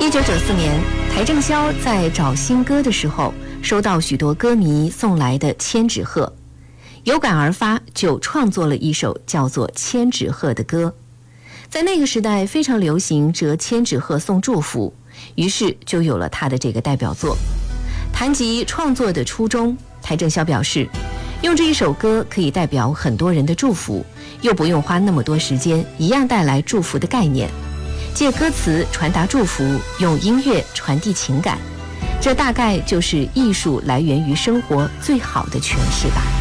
1994年，邰正宵在找新歌的时候，收到许多歌迷送来的千纸鹤，有感而发，就创作了一首叫做《千纸鹤》的歌。在那个时代非常流行折千纸鹤送祝福，于是就有了他的这个代表作。谈及创作的初衷，邰正宵表示，用这一首歌可以代表很多人的祝福，又不用花那么多时间，一样带来祝福的概念，借歌词传达祝福，用音乐传递情感，这大概就是艺术来源于生活最好的诠释吧。